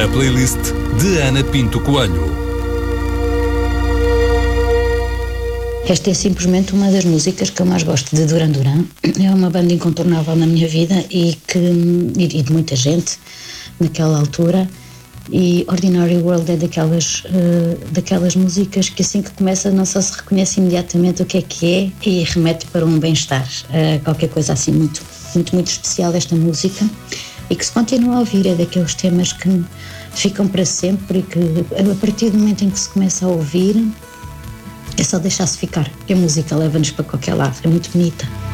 A playlist de Ana Pinto Coelho. Esta é simplesmente uma das músicas que eu mais gosto de Duran Duran. É uma banda incontornável na minha vida e de muita gente naquela altura. E Ordinary World é daquelas músicas que assim que começa não só se reconhece imediatamente o que é e remete para um bem-estar. Qualquer coisa assim muito, muito, muito especial esta música e que se continua a ouvir. É daqueles temas que ficam para sempre e que a partir do momento em que se começa a ouvir é só deixar-se ficar, que a música leva-nos para qualquer lado, é muito bonita.